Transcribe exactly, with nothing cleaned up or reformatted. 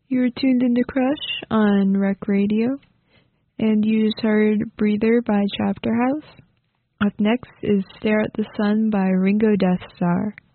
You're tuned into Crush on Rec Radio, and you just heard Breather by Chapter House. Up next is Stare at the Sun by Ringo Death Star.